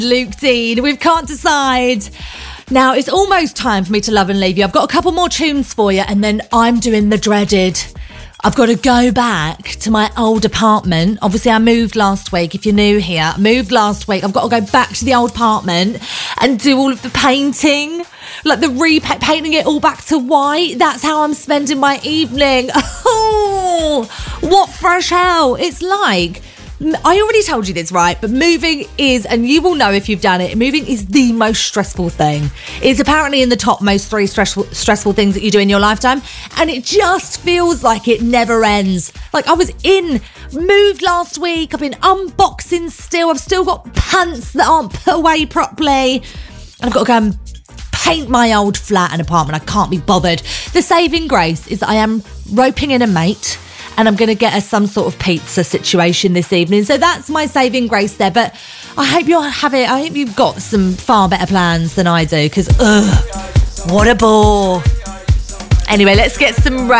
Luke Dean with Can't Decide. Now, it's almost time for me to love and leave you. I've got a couple more tunes for you, and then I'm doing the dreaded. I've got to go back to my old apartment. Obviously, I moved last week. If you're new here, I moved last week. I've got to go back to the old apartment and do all of the painting, like the painting it all back to white. That's how I'm spending my evening. Oh, what fresh hell. It's like, I already told you this, right? But moving is, and you will know if you've done it, moving is the most stressful thing. It's apparently in the top most 3 stressful things that you do in your lifetime. And it just feels like it never ends. Like I was moved last week. I've been unboxing still. I've still got pants that aren't put away properly. And I've got to go and paint my old flat and apartment. I can't be bothered. The saving grace is that I am roping in a mate, and I'm going to get us some sort of pizza situation this evening. So that's my saving grace there. But I hope you'll have it. I hope you've got some far better plans than I do. Because, what a bore. Anyway, let's get some